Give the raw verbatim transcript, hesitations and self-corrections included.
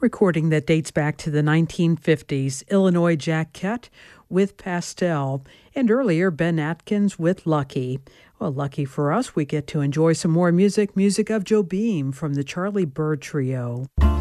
recording that dates back to the nineteen fifties, Illinois Jack Kett with Pastel, and earlier Ben Atkins with Lucky. Well, lucky for us, we get to enjoy some more music, music of Joe Beam from the Charlie Byrd Trio.